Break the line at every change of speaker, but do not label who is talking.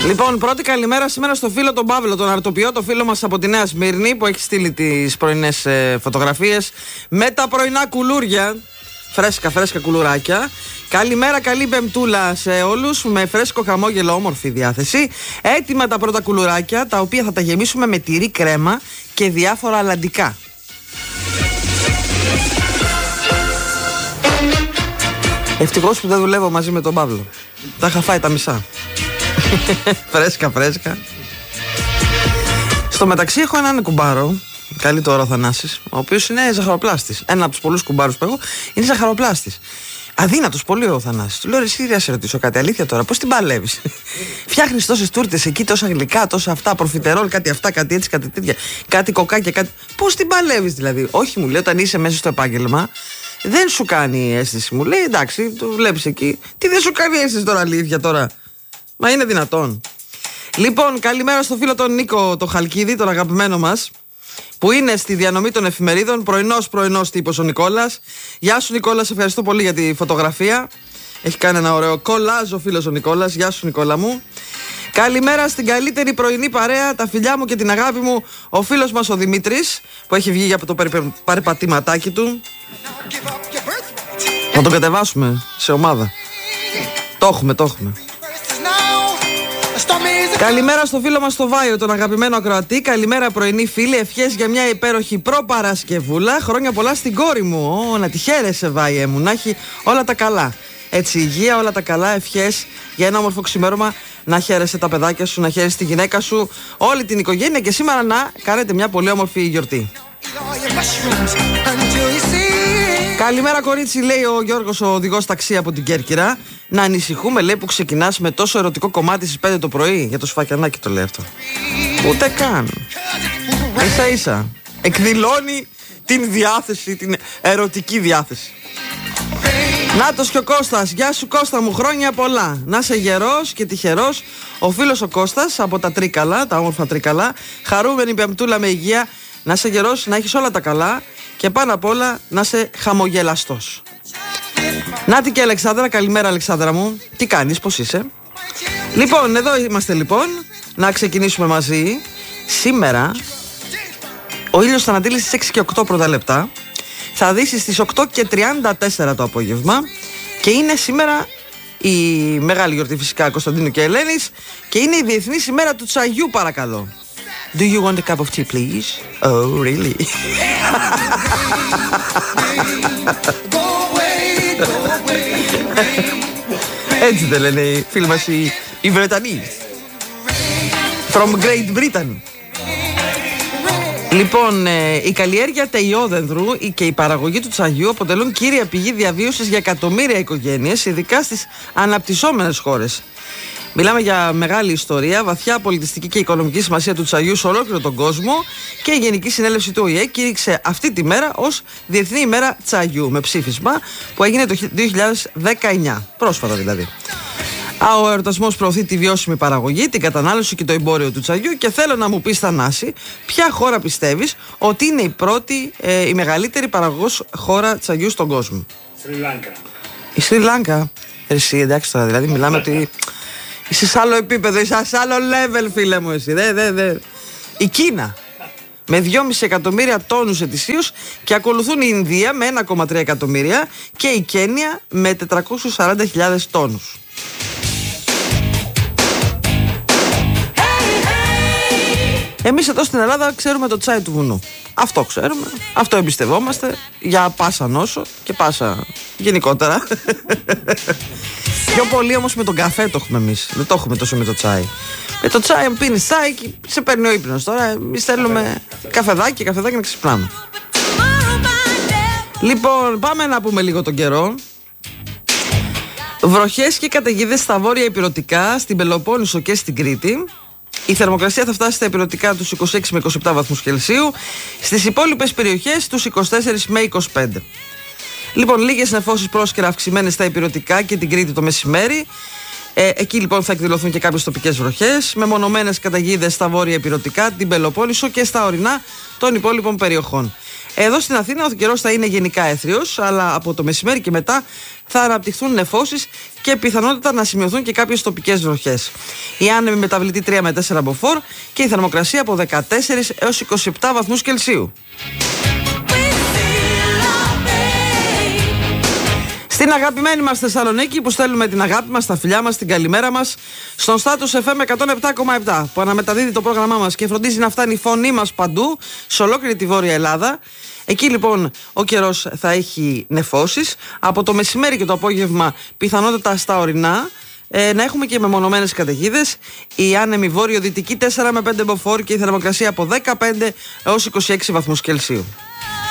Λοιπόν, πρώτη καλημέρα σήμερα στο φίλο τον Παύλο, τον αρτοποιό, το φίλο μας από τη Νέα Σμύρνη που έχει στείλει τις πρωινές φωτογραφίες με τα πρωινά κουλούρια. Φρέσκα κουλουράκια. Καλημέρα, καλή πεμπτούλα σε όλους. Με φρέσκο χαμόγελο, όμορφη διάθεση. Έτοιμα τα πρώτα κουλουράκια, τα οποία θα τα γεμίσουμε με τυρί, κρέμα και διάφορα αλαντικά. Ευτυχώς που δεν δουλεύω μαζί με τον Παύλο. Τα είχα φάει τα μισά. Φρέσκα. Στο μεταξύ έχω έναν κουμπάρο, καλή τώρα ο Θανάσης, ο οποίος είναι ζαχαροπλάστης. Ένα από τους πολλούς κουμπάρους που έχω είναι ζαχαροπλάστης. Αδύνατος πολύ ο Θανάσης. Του λέω: ρε, εσύ, σε ρωτήσω κάτι, αλήθεια τώρα, πώς την παλεύεις? Φτιάχνεις τόσες τούρτες εκεί, τόσα γλυκά, τόσα αυτά, προφιτερόλ, κάτι αυτά, κάτι έτσι, κάτι τέτοια, κάτι κοκάκια, κάτι. Πώς την παλεύεις δηλαδή? Όχι, μου λέει, όταν είσαι μέσα στο επάγγελμα, δεν σου κάνει αίσθηση. Μου λέει: εντάξει, το βλέπεις εκεί. Τι δεν σου κάνει αίσθηση τώρα, αλήθεια τώρα? Μα είναι δυνατόν? Λοιπόν, καλημέρα στο φίλο τον Νίκο το Χαλκίδη, τον αγαπημένο μας, που είναι στη διανομή των εφημερίδων. Πρωινός τύπος ο Νικόλας. Γεια σου Νικόλα, σε ευχαριστώ πολύ για τη φωτογραφία. Έχει κάνει ένα ωραίο κολλάζ ο φίλος ο Νικόλας. Γεια σου Νικόλα μου. Καλημέρα στην καλύτερη πρωινή παρέα, τα φιλιά μου και την αγάπη μου, ο φίλος μας ο Δημήτρης, που έχει βγει από το περπατήματάκι του. Να τον κατεβάσουμε σε ομάδα. Το έχουμε. Καλημέρα στο φίλο μας το Βάιο, τον αγαπημένο ακροατή. Καλημέρα πρωινή φίλη, ευχές για μια υπέροχη προπαρασκευούλα. Χρόνια πολλά στην κόρη μου. Να τη χαίρεσαι Βάιε μου, να έχει όλα τα καλά. Έτσι, υγεία, όλα τα καλά, ευχές για ένα όμορφο ξημέρωμα. Να χαίρεσαι τα παιδάκια σου, να χαίρεσαι τη γυναίκα σου, όλη την οικογένεια και σήμερα να κάνετε μια πολύ όμορφη γιορτή. Καλημέρα κορίτσι, λέει ο Γιώργος, ο οδηγός ταξί από την Κέρκυρα. Να ανησυχούμε, λέει, που ξεκινάς με τόσο ερωτικό κομμάτι στις 5 το πρωί. Για το σφακιανάκι το λέει αυτό. Ούτε καν. Ίσα εκδηλώνει την διάθεση, την ερωτική διάθεση. Νάτος και ο Κώστας, γεια σου Κώστα μου, χρόνια πολλά. Να είσαι γερός και τυχερός. Ο φίλος ο Κώστας από τα Τρίκαλα, τα όμορφα Τρίκαλα. Χαρούμενη πεμπτούλα με υγεία. Να είσαι γερός, να έχεις όλα τα καλά και πάνω απ' όλα να είσαι χαμογελαστός. Νάτι και Αλεξάνδρα, καλημέρα Αλεξάνδρα μου. Τι κάνεις, πώς είσαι? Λοιπόν, εδώ είμαστε λοιπόν. Να ξεκινήσουμε μαζί. Σήμερα ο ήλιος θα ανατείλει στις 6 και 8 πρώτα λεπτά. Θα δύσει στις 8 και 34 το απόγευμα. Και είναι σήμερα η μεγάλη γιορτή φυσικά Κωνσταντίνου και Ελένης. Και είναι η διεθνής ημέρα του τσαγιού, παρακαλώ. Do you want a cup of tea, please? Oh, really? Έτσι δεν λένε οι φίλοι μας οι Βρετανοί. From Great Britain. Λοιπόν, η καλλιέργεια τεϊόδενδρου και η παραγωγή του τσαγιού αποτελούν κύρια πηγή διαβίωσης για εκατομμύρια οικογένειες, ειδικά στις αναπτυσσόμενες χώρες. Μιλάμε για μεγάλη ιστορία, βαθιά πολιτιστική και οικονομική σημασία του τσαγιού σε ολόκληρο τον κόσμο και η Γενική Συνέλευση του ΟΗΕ κήρυξε αυτή τη μέρα ως Διεθνή ημέρα τσαγιού με ψήφισμα που έγινε το 2019, πρόσφατα δηλαδή. Ο εορτασμός προωθεί τη βιώσιμη παραγωγή, την κατανάλωση και το εμπόριο του τσαγιού και θέλω να μου πεις Θανάση, ποια χώρα πιστεύεις ότι είναι η πρώτη, η μεγαλύτερη παραγωγός χώρα τσαγιού στον κόσμο?
Σρι Λάνκα.
Η Σρι Λάνκα. Εσύ εντάξει τώρα, δηλαδή μιλάμε ότι είσαι σε άλλο επίπεδο, είσαι σε άλλο level φίλε μου εσύ. Η Κίνα με 2,5 εκατομμύρια τόνους ετησίως και ακολουθούν η Ινδία με 1,3 εκατομμύρια και η Κένια με 440.000 τόνους. Εμείς εδώ στην Ελλάδα ξέρουμε το τσάι του βουνού. Αυτό ξέρουμε, αυτό εμπιστευόμαστε για πάσα νόσο και πάσα γενικότερα. Πιο πολύ όμως με τον καφέ το έχουμε εμείς. Δεν το έχουμε τόσο με το τσάι. Με το τσάι, πίνεις τσάι και σε παίρνει ο ύπνος. Τώρα εμείς θέλουμε καφεδάκι να ξυπνάμε. Λοιπόν, πάμε να πούμε λίγο τον καιρό. Βροχές και καταιγίδες στα βόρεια ηπειρωτικά, στην Πελοπόννησο και στην Κρήτη. Η θερμοκρασία θα φτάσει στα ηπειρωτικά τους 26 με 27 βαθμούς Κελσίου. Στις υπόλοιπες περιοχές τους 24 με 25. Λοιπόν, λίγες νεφώσεις πρόσκαιρα αυξημένες στα ηπειρωτικά και την Κρήτη το μεσημέρι. Εκεί λοιπόν θα εκδηλωθούν και κάποιες τοπικές βροχές, με μονομένες καταιγίδες στα βόρεια ηπειρωτικά, την Πελοπόννησο και στα ορεινά των υπόλοιπων περιοχών. Εδώ στην Αθήνα ο καιρός θα είναι γενικά έθριος, αλλά από το μεσημέρι και μετά θα αναπτυχθούν νεφώσεις και πιθανότητα να σημειωθούν και κάποιες τοπικές βροχές. Η άνεμη μεταβλητή 3 με 4 μποφόρ και η θερμοκρασία από 14 έως 27 βαθμούς Κελσίου. Στην αγαπημένη μας Θεσσαλονίκη, που στέλνουμε την αγάπη μας, τα φιλιά μας, την καλημέρα μας, στον Status FM 107,7 που αναμεταδίδει το πρόγραμμά μας και φροντίζει να φτάνει η φωνή μας παντού σε ολόκληρη τη Βόρεια Ελλάδα. Εκεί λοιπόν ο καιρός θα έχει νεφώσεις. Από το μεσημέρι και το απόγευμα πιθανότητα στα ορεινά. Να έχουμε και μεμονωμένες καταιγίδες. Η άνεμη βόρειο-δυτική 4 με 5 μποφόρ και η θερμοκρασία από 15 έως 26 βαθμούς Κελσίου.